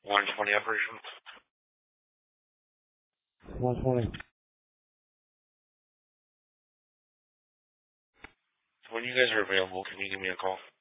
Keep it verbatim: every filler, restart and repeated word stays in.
one twenty operation. one twenty. When you guys are available, can you give me a call?